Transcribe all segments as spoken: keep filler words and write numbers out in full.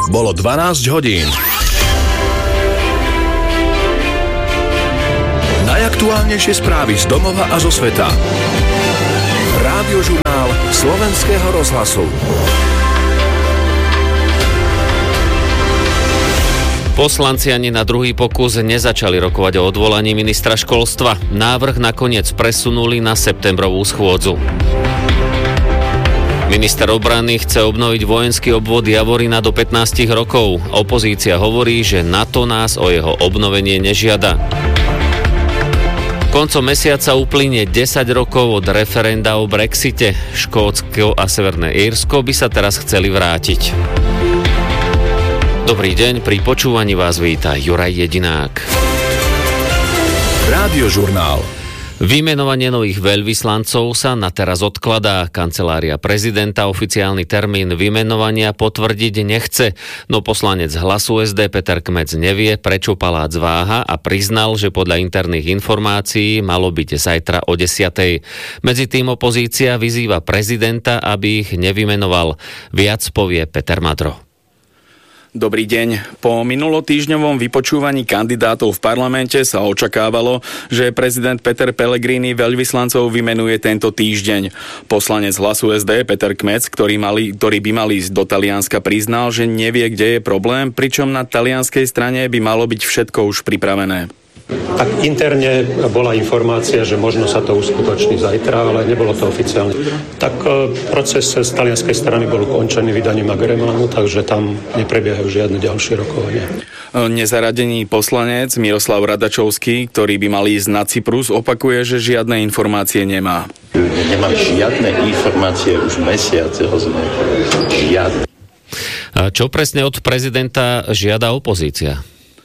Bolo dvanásť hodín. Najaktuálnejšie správy z domova a zo sveta. Rádiožurnál Slovenského rozhlasu. Poslanci ani na druhý pokus nezačali rokovať o odvolaní ministra školstva. Návrh nakoniec presunuli na septembrovú schôdzu. Minister obrany chce obnoviť vojenský obvod Javorina do pätnásť rokov. Opozícia hovorí, že NATO nás o jeho obnovenie nežiada. Koncom mesiaca uplynie desať rokov od referenda o Brexite. Škótsko a Severné Írsko by sa teraz chceli vrátiť. Dobrý deň, pri počúvaní vás víta Juraj Jedinák. Rádiožurnál. Vymenovanie nových veľvyslancov sa na teraz odkladá. Kancelária prezidenta oficiálny termín vymenovania potvrdiť nechce, no poslanec Hlasu es dé Peter Kmec nevie, prečo palác váha a priznal, že podľa interných informácií malo byť zajtra o desiatej. Medzi tým opozícia vyzýva prezidenta, aby ich nevymenoval. Viac povie Peter Madro. Dobrý deň. Po minulotýždňovom vypočúvaní kandidátov v parlamente sa očakávalo, že prezident Peter Pellegrini veľvyslancov vymenuje tento týždeň. Poslanec Hlasu es dé Peter Kmec, ktorý, mali, ktorý by mal ísť do Talianska, priznal, že nevie, kde je problém, pričom na talianskej strane by malo byť všetko už pripravené. Tak interne bola informácia, že možno sa to uskutoční zajtra, ale nebolo to oficiálne. Tak proces z talianskej strany bol ukončený vydaním agreementu, takže tam neprebiehajú žiadne ďalšie rokovania. Nezaradený poslanec Miroslav Radačovský, ktorý by mal ísť na Cyprus, opakuje, že žiadne informácie nemá. Nemám žiadne informácie už mesiace, rozumiem. Žiadne. A čo presne od prezidenta žiada opozícia?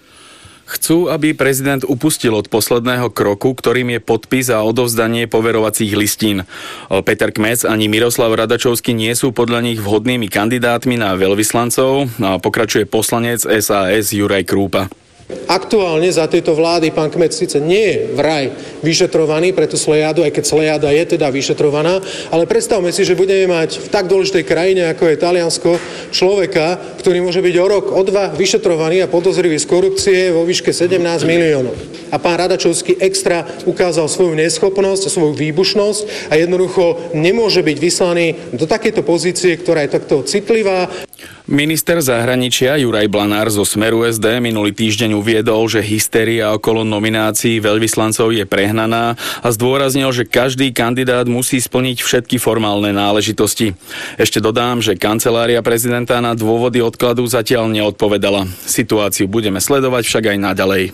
Chcú, aby prezident upustil od posledného kroku, ktorým je podpis a odovzdanie poverovacích listín. Peter Kmec ani Miroslav Radačovský nie sú podľa nich vhodnými kandidátmi na veľvyslancov, a pokračuje poslanec es a es Juraj Krúpa. Aktuálne za tejto vlády pán Kmec síce nie je vraj vyšetrovaný pre tú Slejádu, aj keď Slejáda je teda vyšetrovaná, ale predstavme si, že budeme mať v tak dôležitej krajine, ako je Taliansko, človeka, ktorý môže byť o rok, o dva vyšetrovaný a podozrivý z korupcie vo výške sedemnásť miliónov. A pán Radačovský extra ukázal svoju neschopnosť, svoju výbušnosť a jednoducho nemôže byť vyslaný do takejto pozície, ktorá je takto citlivá. Minister zahraničia Juraj Blanár zo Smeru es dé minulý týždeň uviedol, že hystéria okolo nominácií veľvyslancov je prehnaná a zdôraznil, že každý kandidát musí splniť všetky formálne náležitosti. Ešte dodám, že kancelária prezidenta na dôvody odkladu zatiaľ neodpovedala. Situáciu budeme sledovať však aj naďalej.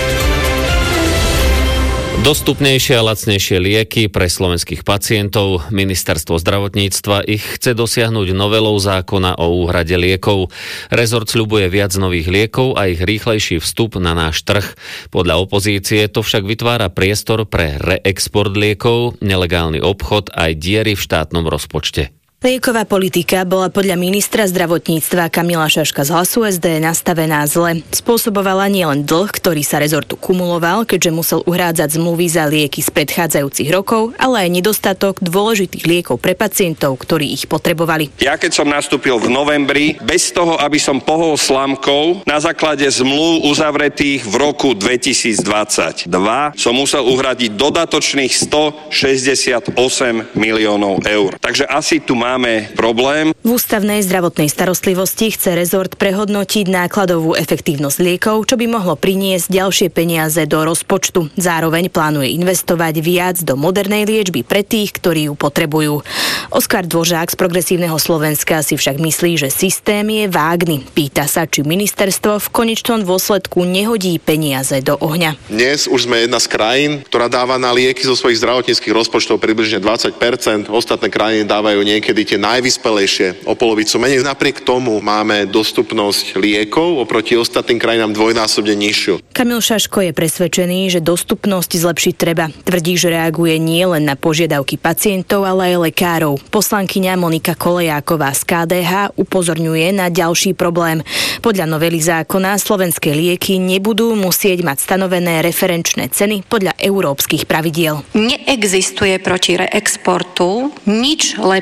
Dostupnejšie a lacnejšie lieky pre slovenských pacientov. Ministerstvo zdravotníctva ich chce dosiahnuť novelou zákona o úhrade liekov. Rezort sľubuje viac nových liekov a ich rýchlejší vstup na náš trh. Podľa opozície to však vytvára priestor pre reexport liekov, nelegálny obchod aj diery v štátnom rozpočte. Lieková politika bola podľa ministra zdravotníctva Kamila Šaška z Hlasu es dé nastavená zle. Spôsobovala nielen dlh, ktorý sa rezortu kumuloval, keďže musel uhrádzať zmluvy za lieky z predchádzajúcich rokov, ale aj nedostatok dôležitých liekov pre pacientov, ktorí ich potrebovali. Ja keď som nastúpil v novembri, bez toho, aby som pohol slamkou, na základe zmluv uzavretých v roku dvetisícdvadsaťdva som musel uhradiť dodatočných stošesťdesiatosem miliónov eur. Takže asi tu máme problém. V ústavnej zdravotnej starostlivosti chce rezort prehodnotiť nákladovú efektívnosť liekov, čo by mohlo priniesť ďalšie peniaze do rozpočtu. Zároveň plánuje investovať viac do modernej liečby pre tých, ktorí ju potrebujú. Oskar Dvořák z Progresívneho Slovenska si však myslí, že systém je vágny. Pýta sa, či ministerstvo v konečnom dôsledku nehodí peniaze do ohňa. Dnes už sme jedna z krajín, ktorá dáva na lieky zo svojich zdravotníckych rozpočtov približne dvadsať percent. Ostatné krajiny dávajú niekedy tie najvyspelejšie o polovicu menej. Napriek tomu máme dostupnosť liekov oproti ostatným krajinám dvojnásobne nižšiu. Kamil Šaško je presvedčený, že dostupnosť zlepšiť treba. Tvrdí, že reaguje nie len na požiadavky pacientov, ale aj lekárov. Poslankyňa Monika Kolejáková z ká dé há upozorňuje na ďalší problém. Podľa novely zákona slovenské lieky nebudú musieť mať stanovené referenčné ceny podľa európskych pravidiel. Neexistuje proti reexportu nič lepšie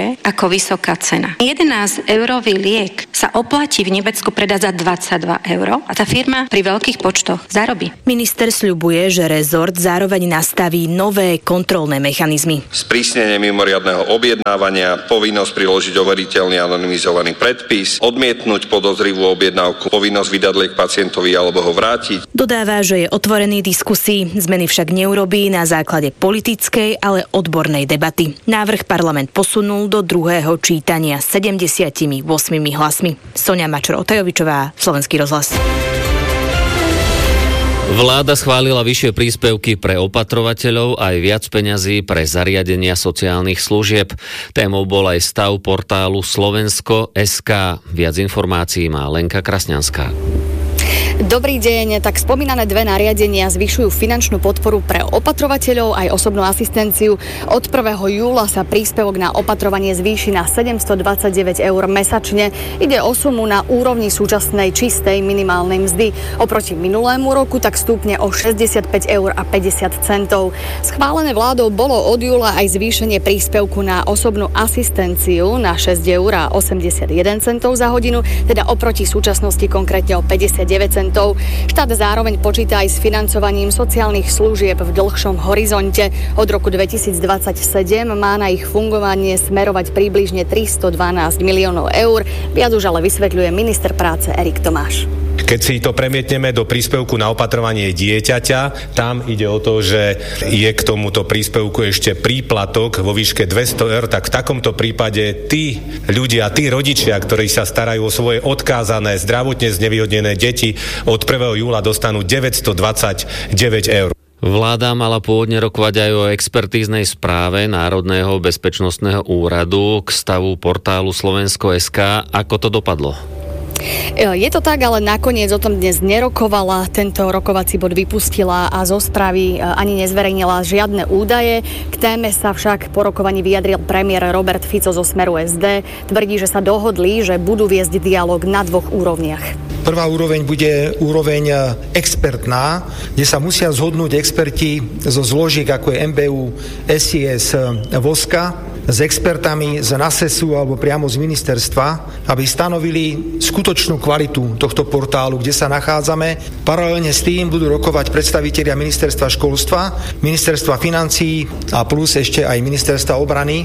drahšie ako vysoká cena. jedenásť eurový liek sa oplatí v Nemecku predať za dvadsaťdva eur a tá firma pri veľkých počtoch zarobí. Minister sľubuje, že rezort zároveň nastaví nové kontrolné mechanizmy. Sprísnenie mimoriadneho objednávania, povinnosť priložiť overiteľný anonymizovaný predpis, odmietnúť podozrivú objednávku, povinnosť vydať liek pacientovi alebo ho vrátiť. Dodáva, že je otvorený diskusii, zmeny však neurobí na základe politickej, ale odbornej debaty. Návrh parlament posunul do druhého čítania sedemdesiatimi ôsmimi hlasmi. Soňa Mačor-Otajovičová, Slovenský rozhlas. Vláda schválila vyššie príspevky pre opatrovateľov aj viac peňazí pre zariadenia sociálnych služieb. Témou bol aj stav portálu Slovensko bodka es ká. Viac informácií má Lenka Krasňanská. Dobrý deň, tak spomínané dve nariadenia zvyšujú finančnú podporu pre opatrovateľov aj osobnú asistenciu. Od prvého júla sa príspevok na opatrovanie zvýši na sedemstodvadsaťdeväť eur mesačne. Ide o sumu na úrovni súčasnej čistej minimálnej mzdy. Oproti minulému roku tak stúpne o šesťdesiatpäť eur a päťdesiat centov. Schválené vládou bolo od júla aj zvýšenie príspevku na osobnú asistenciu na šesť eur a osemdesiatjeden centov za hodinu, teda oproti súčasnosti konkrétne o päťdesiatdeväť centov. Štát zároveň počíta aj s financovaním sociálnych služieb v dlhšom horizonte. Od roku dvetisícdvadsaťsedem má na ich fungovanie smerovať približne tristodvanásť miliónov eur. Viac už ale vysvetľuje minister práce Erik Tomáš. Keď si to premietneme do príspevku na opatrovanie dieťaťa, tam ide o to, že je k tomuto príspevku ešte príplatok vo výške dvesto eur, tak v takomto prípade tí ľudia, tí rodičia, ktorí sa starajú o svoje odkázané, zdravotne znevýhodnené deti, od prvého júla dostanú deväťstodvadsaťdeväť eur. Vláda mala pôvodne rokovať aj o expertíznej správe Národného bezpečnostného úradu k stavu portálu Slovensko bodka es ká. Ako to dopadlo? Je to tak, ale nakoniec o tom dnes nerokovala. Tento rokovací bod vypustila a zo správy ani nezverejnila žiadne údaje. K téme sa však po rokovaní vyjadril premiér Robert Fico zo Smeru es dé. Tvrdí, že sa dohodli, že budú viesť dialog na dvoch úrovniach. Prvá úroveň bude úroveň expertná, kde sa musia zhodnúť experti zo zložiek ako je em bé ú, es í es, voska, s expertami z NASESu alebo priamo z ministerstva, aby stanovili skutočnú kvalitu tohto portálu, kde sa nachádzame. Paralelne s tým budú rokovať predstavitelia ministerstva školstva, ministerstva financií a plus ešte aj ministerstva obrany.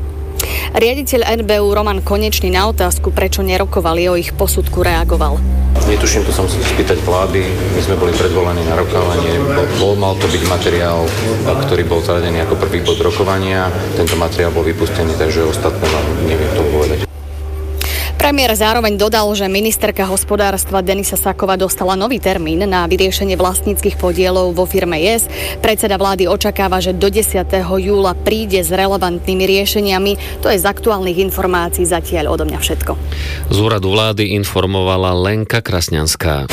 Riaditeľ en bé ú Roman Konečný na otázku, prečo nerokovali o ich posudku, reagoval. Netuším, to som si spýtať vlády. My sme boli predvolení na rokovanie. Bol, mal to byť materiál, ktorý bol zaradený ako prvý bod rokovania. Tento materiál bol vypustený, takže ostatné vám neviem to povedať. Premiér zároveň dodal, že ministerka hospodárstva Denisa Saková dostala nový termín na vyriešenie vlastníckych podielov vo firme yes. Predseda vlády očakáva, že do desiateho júla príde s relevantnými riešeniami. To je z aktuálnych informácií zatiaľ odo mňa všetko. Z úradu vlády informovala Lenka Krasňanská.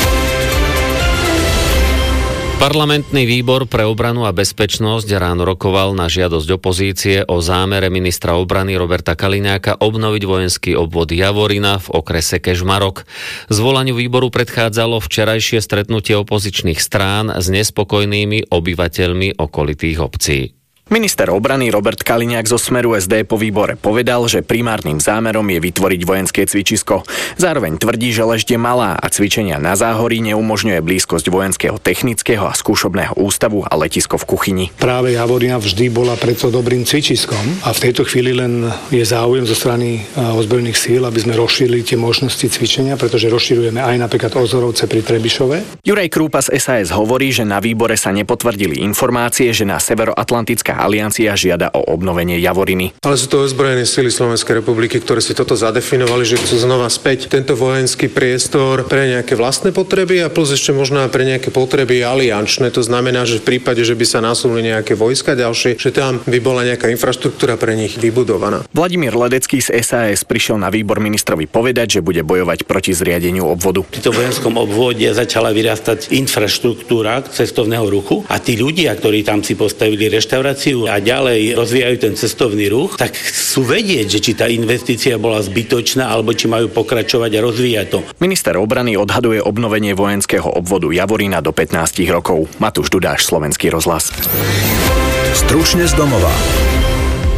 Parlamentný výbor pre obranu a bezpečnosť ráno rokoval na žiadosť opozície o zámere ministra obrany Roberta Kaliňáka obnoviť vojenský obvod Javorina v okrese Kežmarok. Zvolaniu výboru predchádzalo včerajšie stretnutie opozičných strán s nespokojnými obyvateľmi okolitých obcí. Minister obrany Robert Kaliňák zo Smeru es dé po výbore povedal, že primárnym zámerom je vytvoriť vojenské cvičisko. Zároveň tvrdí, že ležď je malá a cvičenia na Záhorí neumožňuje blízkosť vojenského technického a skúšobného ústavu a letisko v Kuchyni. Práve Javorina vždy bola preto dobrým cvičiskom a v tejto chvíli len je záujem zo strany ozbrojených síl, aby sme rozšírili tie možnosti cvičenia, pretože rozširujeme aj napríklad Ozorovce pri Trebišove. Juraj Krúpa z es a es hovorí, že na výbore sa nepotvrdili informácie, že na Severoatlantická aliancia žiada o obnovenie Javoriny. Ale sú to ozbrojené sily Slovenskej republiky, ktoré si toto zadefinovali, že chcú znova späť tento vojenský priestor pre nejaké vlastné potreby a plus ešte možno aj pre nejaké potreby aliančné. To znamená, že v prípade, že by sa nasunuli nejaké vojska ďalšie, že tam by bola nejaká infraštruktúra pre nich vybudovaná. Vladimír Ledecký z es a es prišiel na výbor ministrovi povedať, že bude bojovať proti zriadeniu obvodu. V tomto vojenskom obvode začala vyrastať infraštruktúra cestovného ruchu a tí ľudia, ktorí tam si postavili reštauráciu a ďalej rozvíjajú ten cestovný ruch, tak chcú vedieť, že či tá investícia bola zbytočná, alebo či majú pokračovať a rozvíjať to. Minister obrany odhaduje obnovenie vojenského obvodu Javorina do pätnásť rokov. Matúš Dudáš, Slovenský rozhlas. Stručne z domova.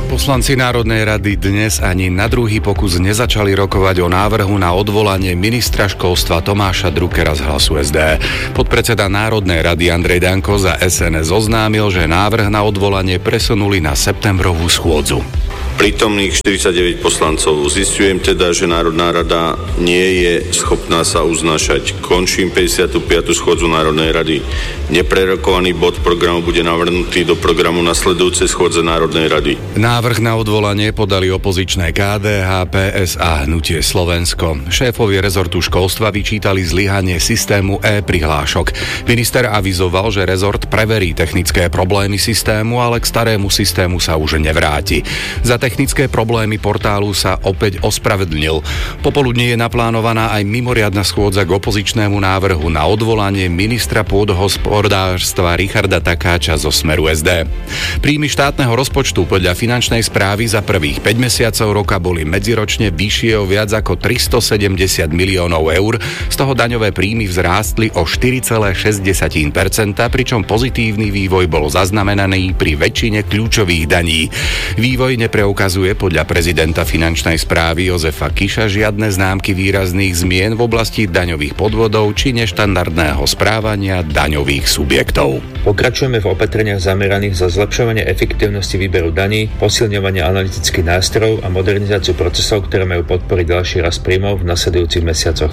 Poslanci Národnej rady dnes ani na druhý pokus nezačali rokovať o návrhu na odvolanie ministra školstva Tomáša Druckera z Hlasu es dé. Podpredseda Národnej rady Andrej Danko za es en es oznámil, že návrh na odvolanie presunuli na septembrovú schôdzu. Prítomných štyridsaťdeväť poslancov. Zisťujem teda, že Národná rada nie je schopná sa uznášať. Končím päťdesiatu piatu schôdzu Národnej rady. Neprerokovaný bod programu bude navrhnutý do programu nasledujúcej schôdze Národnej rady. Návrh na odvolanie podali opozičné ká dé há, pé es a Hnutie Slovensko. Šéfovi rezortu školstva vyčítali zlyhanie systému e-prihlášok. Minister avizoval, že rezort preverí technické problémy systému, ale k starému systému sa už nevráti. Za technické problémy portálu sa opäť ospravedlnil. Popoludní je naplánovaná aj mimoriadna schôdza k opozičnému návrhu na odvolanie ministra pôdohospodárstva Richarda Takáča zo Smeru es dé. Príjmy štátneho rozpočtu podľa finančnej správy za prvých päť mesiacov roka boli medziročne vyššie o viac ako tristosedemdesiat miliónov eur, z toho daňové príjmy vzrástli o štyri celé šesť percenta, pričom pozitívny vývoj bol zaznamenaný pri väčšine kľúčových daní. Vývoj nepreukázal ukazuje podľa prezidenta finančnej správy Jozefa Kiša žiadne známky výrazných zmien v oblasti daňových podvodov či neštandardného správania daňových subjektov. Pokračujeme v opatreniach zameraných za zlepšovanie efektívnosti výberu daní, posilňovanie analytických nástrojov a modernizáciu procesov, ktoré majú podporiť ďalší rast príjmov v nasledujúcich mesiacoch.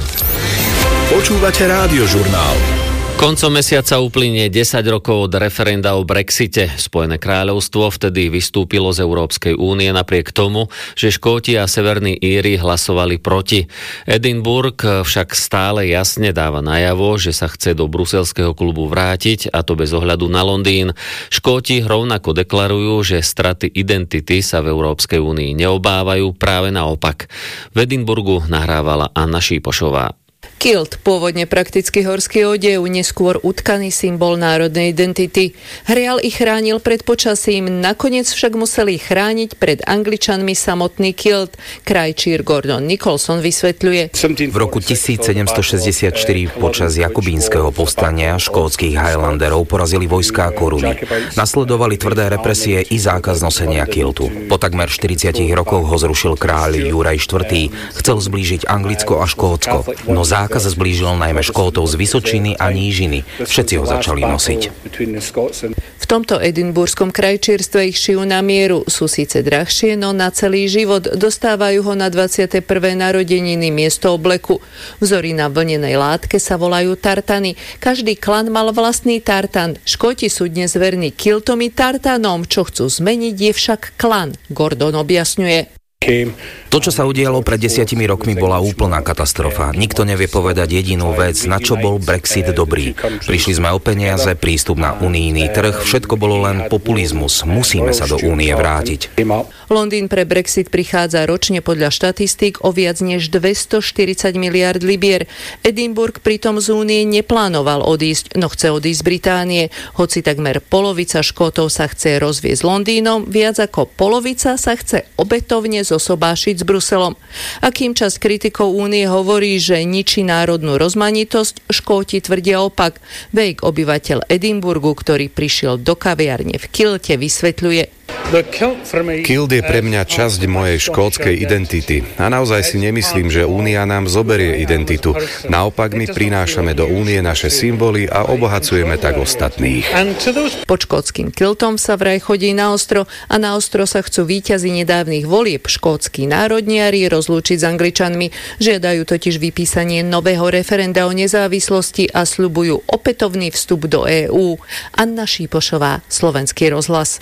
Počúvate Rádiožurnál. Koncom mesiaca uplynie desať rokov od referenda o Brexite. Spojené kráľovstvo vtedy vystúpilo z Európskej únie napriek tomu, že Škóti a Severní Íri hlasovali proti. Edinburgh však stále jasne dáva najavo, že sa chce do bruselského klubu vrátiť, a to bez ohľadu na Londýn. Škóti rovnako deklarujú, že straty identity sa v Európskej únii neobávajú, práve naopak. V Edinburgu nahrávala Anna Šípošová. Kilt, pôvodne prakticky horský odev, neskôr utkaný symbol národnej identity. Hrial ich chránil pred počasím, nakoniec však museli chrániť pred Angličanmi samotný kilt. Krajčír Gordon Nicholson vysvetľuje. V roku tisícsedemstošesťdesiatštyri počas jakobínskeho povstania škótskych Highlanderov porazili vojská koruny. Nasledovali tvrdé represie i zákaz nosenia kiltu. Po takmer štyridsiatich rokoch ho zrušil kráľ Juraj štvrtý. Chcel zblížiť Anglicko a Škótsko, no zákaz zblížil najmä Škótov z Vysočiny a Nížiny. Všetci ho začali nosiť. V tomto edinburskom krajčírstve ich šijú na mieru. Sú síce drahšie, no na celý život. Dostávajú ho na dvadsiate prvé narodeniny miesto obleku. Vzory na vlnenej látke sa volajú tartany. Každý klan mal vlastný tartan. Škóti sú dnes verní kiltom i tartanom. Čo chcú zmeniť, je však klan. Gordon objasňuje. To, čo sa udialo pred desiatimi rokmi, bola úplná katastrofa. Nikto nevie povedať jedinú vec, na čo bol Brexit dobrý. Prišli sme o peniaze, prístup na unijný trh, všetko bolo len populizmus. Musíme sa do únie vrátiť. Londýn pre Brexit prichádza ročne podľa štatistík o viac než dvestoštyridsať miliárd libier. Edinburgh pritom z únie neplánoval odísť, no chce odísť z Británie. Hoci takmer polovica Škótov sa chce rozviesť s Londýnom, viac ako polovica sa chce opätovne zosobášiť s Bruselom. A kým časť kritikov únie hovorí, že ničí národnú rozmanitosť, Škóti tvrdia opak. Vejk, obyvateľ Edinburgu, ktorý prišiel do kaviarne v Kilte, vysvetľuje. Kilt je pre mňa časť mojej škótskej identity a naozaj si nemyslím, že únia nám zoberie identitu. Naopak my prinášame do únie naše symboly a obohacujeme tak ostatných. Pod škótskym kiltom sa vraj chodí na ostro a na ostro sa chcú víťazi nedávnych volieb škótski národniari rozlúčiť s Angličanmi. Žiadajú totiž vypísanie nového referenda o nezávislosti a sľubujú opätovný vstup do EÚ. Anna Šípošová, Slovenský rozhlas.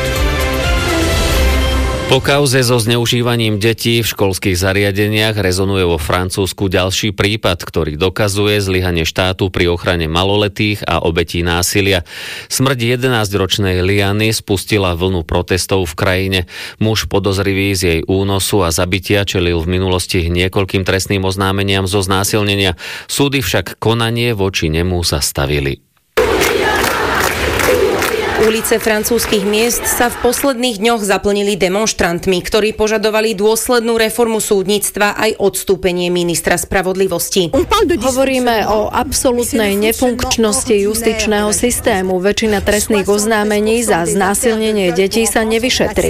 Po kauze so zneužívaním detí v školských zariadeniach rezonuje vo Francúzsku ďalší prípad, ktorý dokazuje zlyhanie štátu pri ochrane maloletých a obetí násilia. Smrť jedenásťročnej Liany spustila vlnu protestov v krajine. Muž podozrivý z jej únosu a zabitia čelil v minulosti niekoľkým trestným oznámeniam zo znásilnenia. Súdy však konanie voči nemu zastavili. Ulice francúzskych miest sa v posledných dňoch zaplnili demonštrantmi, ktorí požadovali dôslednú reformu súdnictva aj odstúpenie ministra spravodlivosti. Hovoríme o absolútnej nefunkčnosti justičného systému. Väčšina trestných oznámení za znásilnenie detí sa nevyšetrí.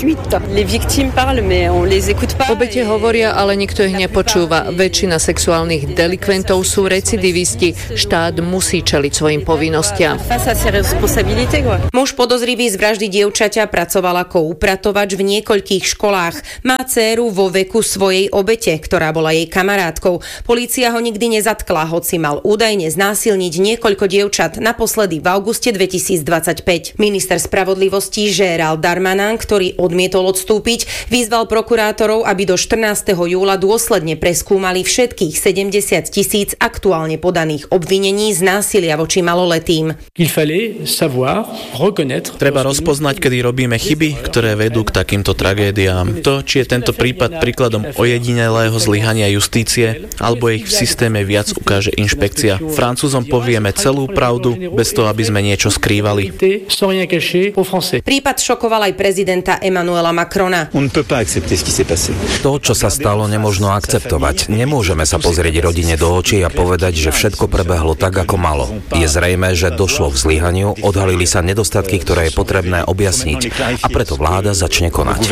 Obete hovoria, ale nikto ich nepočúva. Väčšina sexuálnych delikventov sú recidivisti. Štát musí čeliť svojim povinnostiam. Muž podozrivý z vraždy dievčaťa pracoval ako upratovač v niekoľkých školách. Má dcéru vo veku svojej obete, ktorá bola jej kamarátkou. Polícia ho nikdy nezatkla, hoci mal údajne znásilniť niekoľko dievčat, naposledy v auguste dvetisícdvadsaťpäť. Minister spravodlivosti Gérald Darmanin, ktorý odmietol odstúpiť, vyzval prokurátorov, aby do štrnásteho júla dôsledne preskúmali všetkých sedemdesiat tisíc aktuálne podaných obvinení z násilia voči maloletým. Treba rozpoznať, kedy robíme chyby, ktoré vedú k takýmto tragédiám. To, či je tento prípad príkladom ojedinelého zlyhania justície, alebo ich v systéme viac ukáže inšpekcia. Francúzom povieme celú pravdu, bez toho, aby sme niečo skrývali. Prípad šokoval aj prezidenta Emmanuela Macrona. To, čo sa stalo, nemožno akceptovať. Nemôžeme sa pozrieť rodine do očí a povedať, že všetko prebehlo tak, ako malo. Je zrejmé, že došlo k zlyhaniu, odhalili sa nedostatky, ktoré je potrebné objasniť, a preto vláda začne konať.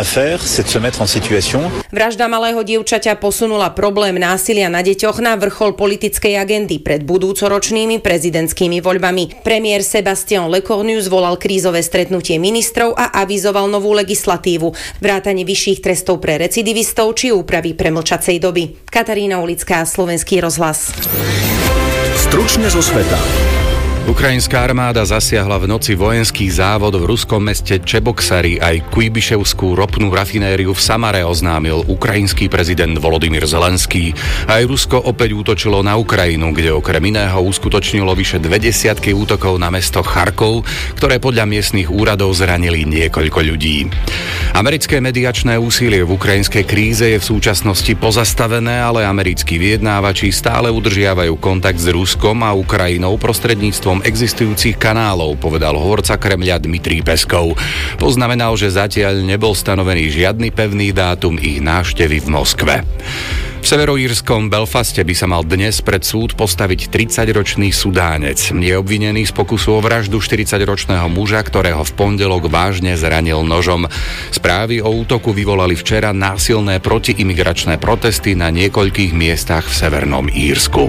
Vražda malého dievčaťa posunula problém násilia na deťoch na vrchol politickej agendy pred budúcoročnými prezidentskými voľbami. Premiér Sébastien Lecornu zvolal krízové stretnutie ministrov a avizoval novú legislatívu, vrátane vyšších trestov pre recidivistov či úpravy premlčacej doby. Katarína Ulická, Slovenský rozhlas. Stručne zo sveta. Ukrajinská armáda zasiahla v noci vojenský závod v ruskom meste Čeboksary. Aj Kujbiševskú ropnú rafinériu v Samare oznámil ukrajinský prezident Volodymyr Zelenský. Aj Rusko opäť útočilo na Ukrajinu, kde okrem iného uskutočnilo vyše dve desiatky útokov na mesto Charkov, ktoré podľa miestnych úradov zranili niekoľko ľudí. Americké mediačné úsilie v ukrajinskej kríze je v súčasnosti pozastavené, ale americkí vyjednávači stále udržiavajú kontakt s Ruskom a Ukrajinou prostredníctvom existujúcich kanálov, povedal hovorca Kremľa Dmitrij Peskov. Poznamenal, že zatiaľ nebol stanovený žiadny pevný dátum ich návštevy v Moskve. V severoírskom Belfaste by sa mal dnes pred súd postaviť tridsaťročný Sudánec. Je obvinený z pokusu o vraždu štyridsaťročného muža, ktorého v pondelok vážne zranil nožom. Správy o útoku vyvolali včera násilné protiimigračné protesty na niekoľkých miestach v Severnom Írsku.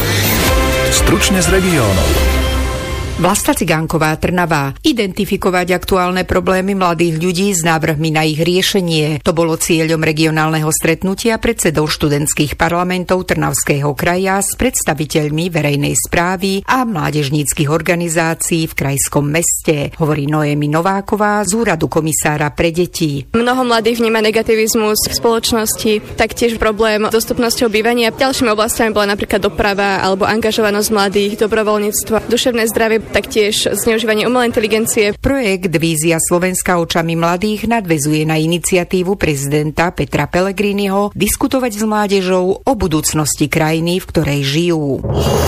Stručne z regiónov. Vlasta Cigánková, Trnava. Identifikovať aktuálne problémy mladých ľudí s návrhmi na ich riešenie. To bolo cieľom regionálneho stretnutia predsedov študentských parlamentov Trnavského kraja s predstaviteľmi verejnej správy a mládežníckych organizácií v krajskom meste, hovorí Noémi Nováková z úradu komisára pre deti. Mnoho mladých vníma negativizmus v spoločnosti, taktiež problém s dostupnosťou bývania. Ďalšími oblastiami bola napríklad doprava alebo angažovanosť mladých, dobrovoľníctvo, duševné zdravie, taktiež zneužívanie umelej inteligencie. Projekt Vízia Slovenska očami mladých nadväzuje na iniciatívu prezidenta Petra Pellegriniho diskutovať s mládežou o budúcnosti krajiny, v ktorej žijú.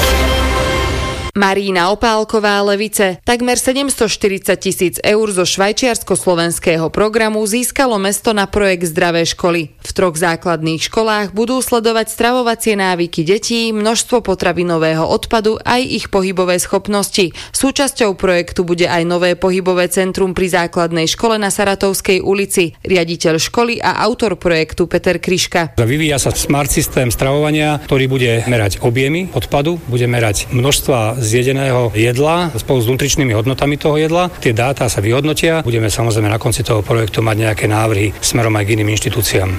Marína Opálková, Levice. Takmer sedemstoštyridsať tisíc eur zo švajčiarsko-slovenského programu získalo mesto na projekt Zdravé školy. V troch základných školách budú sledovať stravovacie návyky detí, množstvo potravinového odpadu aj ich pohybové schopnosti. Súčasťou projektu bude aj nové pohybové centrum pri základnej škole na Saratovskej ulici. Riaditeľ školy a autor projektu Peter Kryška. Vyvíja sa smart systém stravovania, ktorý bude merať objemy odpadu, bude merať množstva zjedeného jedla spolu s nutričnými hodnotami toho jedla. Tie dáta sa vyhodnotia. Budeme samozrejme na konci toho projektu mať nejaké návrhy smerom aj k iným inštitúciám.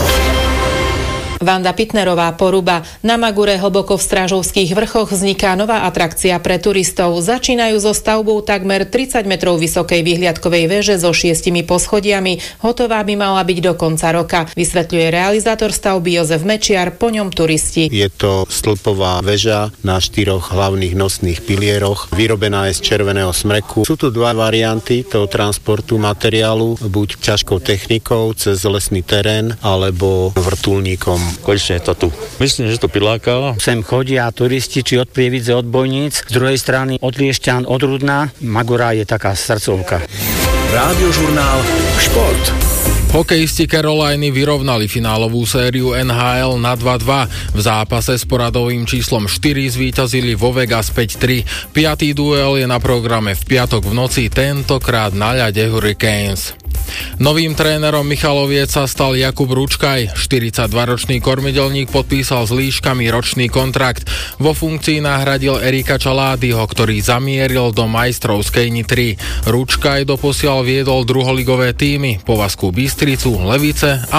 Vanda Pitnerová, Poruba. Na Magure hlboko v Strážovských vrchoch vzniká nová atrakcia pre turistov. Začínajú so stavbou takmer tridsať metrov vysokej vyhliadkovej veže so šiestimi poschodiami. Hotová by mala byť do konca roka. Vysvetľuje realizátor stavby Jozef Mečiar, po ňom turisti. Je to stĺpová väža na štyroch hlavných nosných pilieroch. Vyrobená je z červeného smreku. Sú tu dva varianty toho transportu materiálu, buď ťažkou technikou cez lesný terén alebo vrtuľníkom konečne je to tu. Myslím, že to priláka. Sem chodia turisti, či od Prievidze, od Bojníc, z druhej strany od Liešťan, od Rudna. Magura je taká srdcovka. Rádiožurnál Šport. Hokejisti Caroliny vyrovnali finálovú sériu en há el na dva dva. V zápase s poradovým číslom štyri zvíťazili vo Vegas päť tri. Piatý duel je na programe v piatok v noci, tentokrát na ľade Hurricanes. Novým trénerom Michaloviec sa stal Jakub Ručkaj. štyridsaťdvaročný kormidelník podpísal s Líškami ročný kontrakt. Vo funkcii nahradil Erika Čaládyho, ktorý zamieril do majstrovskej Nitry. Ručkaj doposiaľ viedol druholigové týmy Povazku Bystricu, Levice a